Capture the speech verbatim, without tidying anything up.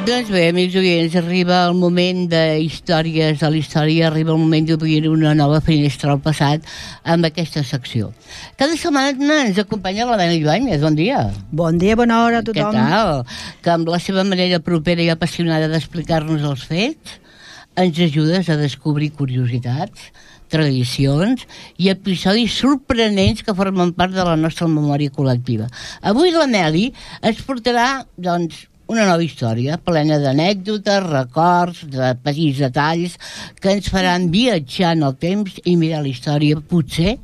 Doncs bé, amics oients, arriba el moment de històries de la història, arriba el moment d'obrir una nova finestra al passat amb aquesta secció. Cada setmana ens acompanya l'Helena Ibáñez. Bon dia. Bon dia, bona hora a tothom. Què tal? Que amb la seva manera propera i apassionada d'explicar-nos els fets ens ajudes a descobrir curiositats, tradicions i episodis sorprenents que formen part de la nostra memòria col·lectiva. Avui la Meli ens portarà, doncs, una nova història plena d'anècdotes, records, de petits detalls que ens faran viatjar en el temps i mirar la història, potser,